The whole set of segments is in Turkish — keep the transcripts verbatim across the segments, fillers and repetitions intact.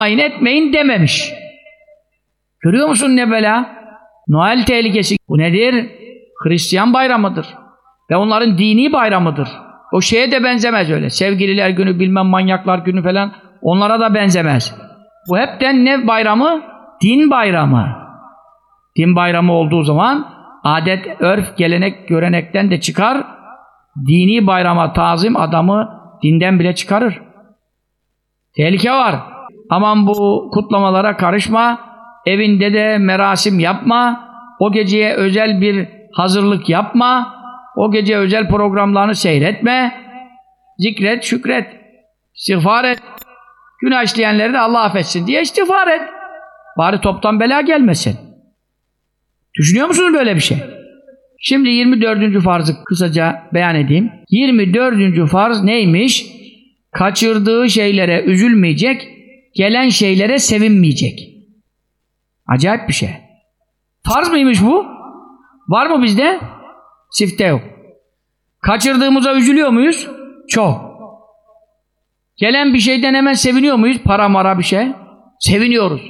ayın etmeyin dememiş. Görüyor musun ne bela? Noel tehlikesi. Bu nedir? Hristiyan bayramıdır. Ve onların dini bayramıdır. O şeye de benzemez öyle. Sevgililer günü, bilmem manyaklar günü falan, onlara da benzemez. Bu hepten ne bayramı? Din bayramı. Din bayramı olduğu zaman adet, örf, gelenek, görenekten de çıkar. Dini bayrama tazim adamı dinden bile çıkarır. Tehlike var. Aman bu kutlamalara karışma. Evinde de merasim yapma. O geceye özel bir hazırlık yapma. O gece özel programlarını seyretme. Zikret, şükret. İstiğfar et. Günah işleyenleri de Allah affetsin diye istiğfar et. Bari toptan bela gelmesin. Düşünüyor musunuz böyle bir şey? Şimdi yirmi dördüncü farzı kısaca beyan edeyim. yirmi dördüncü farz neymiş? Kaçırdığı şeylere üzülmeyecek, gelen şeylere sevinmeyecek. Acayip bir şey. Farz mıymış bu? Var mı bizde? Sifte yok. Kaçırdığımıza üzülüyor muyuz? Çok. Gelen bir şeyden hemen seviniyor muyuz? Para mara bir şey. Seviniyoruz.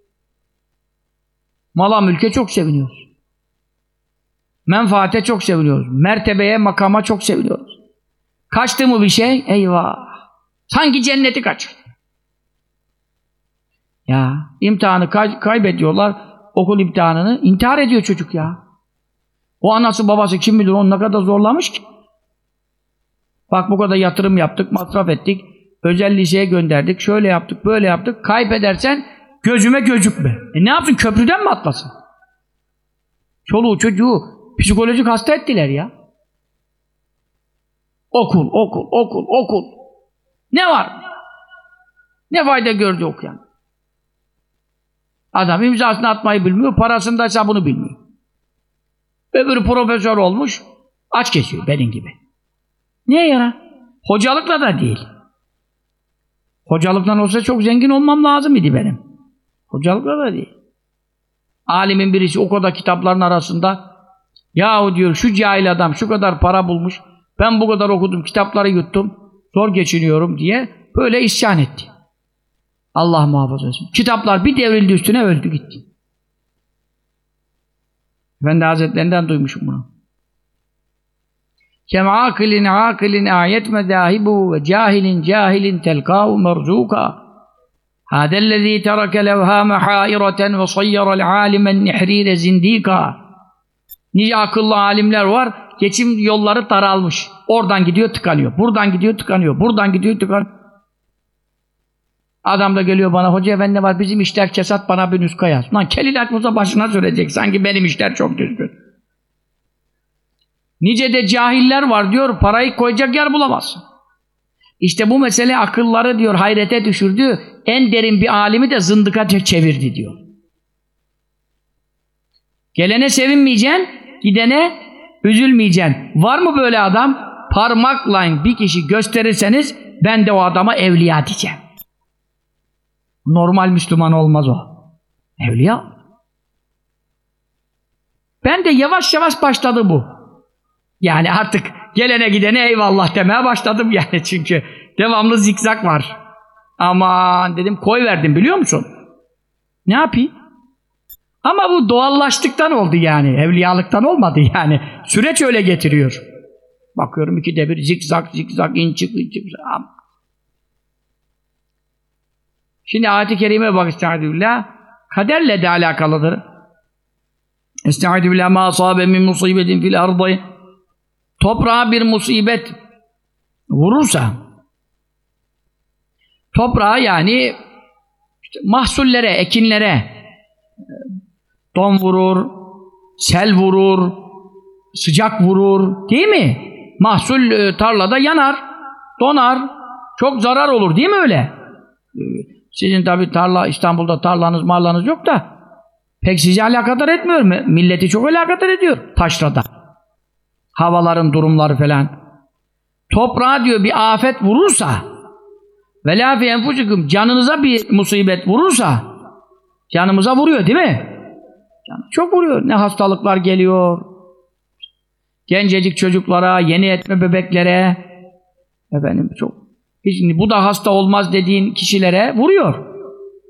Mala mülke çok seviniyoruz. Menfaate çok seviniyoruz. Mertebeye, makama çok seviniyoruz. Kaçtı mı bir şey? Eyvah! Sanki cenneti kaçırdı. Ya imtihanı kay kaybediyorlar. Okul imtihanını. İntihar ediyor çocuk ya. O anası babası kim bilir onu ne kadar zorlamış ki. Bak bu kadar yatırım yaptık, masraf ettik. Özel liseye gönderdik. Şöyle yaptık, böyle yaptık. Kaybedersen gözüme gözükme. E ne yapsın? Köprüden mi atlasın? Çoluğu çocuğu psikolojik hasta ettiler ya. Okul, okul, okul, okul. Ne var? Ne fayda gördü okuyan? Adam imzasını atmayı bilmiyor, parasını da hesabını bilmiyor. Öbürü profesör olmuş, aç geçiyor benim gibi. Niye yarar? Hocalıkla da değil. Hocalıktan olsa çok zengin olmam lazım idi benim. Hocalıkla da değil. Alimin birisi o kadar kitapların arasında yahu diyor şu cahil adam şu kadar para bulmuş, ben bu kadar okudum, kitapları yuttum, zor geçiniyorum diye böyle isyan etti. Allah muhafaza etsin. Kitaplar bir devrildi üstüne, öldü gitti. Efendi Hazretlerinden duymuşum bunu. Kem akilin akilin ayet medahibu ve cahilin cahilin telkavu merzuka. Hâdellezî tereke levhâme hâireten ve sayyarel âlimen nihrîre zindîka. Nice akıllı alimler var, geçim yolları daralmış. Oradan gidiyor tıkanıyor, buradan gidiyor tıkanıyor, buradan gidiyor tıkanıyor. Adam da geliyor bana, hoca efendi var, bizim işler kesat, bana bir nüska yaz. Lan kelilat Musa başına söyleyecek, sanki benim işler çok düzgün. Nice de cahiller var diyor, parayı koyacak yer bulamazsın. İşte bu mesele akılları diyor hayrete düşürdü, en derin bir alimi de zındıka çevirdi diyor. Gelene sevinmeyeceksin, gidene üzülmeyeceksin. Var mı böyle adam? Parmakla bir kişi gösterirseniz ben de o adama evliya diyeceğim. Normal Müslüman olmaz o. Evliya. Ben de yavaş yavaş başladı bu. Yani artık gelene gidene eyvallah demeye başladım yani, çünkü devamlı zikzak var. Aman dedim, koy verdim biliyor musun? Ne yapayım? Ama bu doğallaştıktan oldu yani, evliyalıktan olmadı yani. Süreç öyle getiriyor. Bakıyorum ikide bir zikzak zikzak in çık in çık. Şimdi ayet-i kerime bak, estaizu billah, kaderle de alakalıdır. Estaizu billah, ma asabe min musibetin fil ardı. Toprağa bir musibet vurursa, toprağa yani işte mahsullere, ekinlere don vurur, sel vurur, sıcak vurur, değil mi? Mahsul tarlada yanar, donar, çok zarar olur, değil mi öyle? Sizin tabi tarla, İstanbul'da tarlanız, marlanız yok da pek sizi alakadar etmiyor mu? Milleti çok alakadar ediyor taşrada. Havaların durumları falan. Toprağa diyor bir afet vurursa ve lâ fi enfusikum, canınıza bir musibet vurursa, canımıza vuruyor değil mi? Çok vuruyor. Ne hastalıklar geliyor. Gencecik çocuklara, yeni etme bebeklere, efendim çok. Şimdi bu da hasta olmaz dediğin kişilere vuruyor.